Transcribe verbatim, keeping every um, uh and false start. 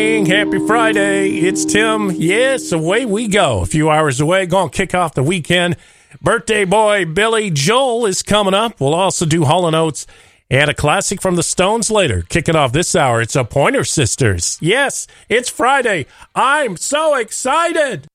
Happy Friday. It's Tim. Yes, away we go. A few hours away. Going to kick off the weekend. Birthday boy Billy Joel is coming up. We'll also do Hall and Oates and a classic from the Stones later. Kicking off this hour, it's a Pointer Sisters. Yes, it's Friday. I'm so excited.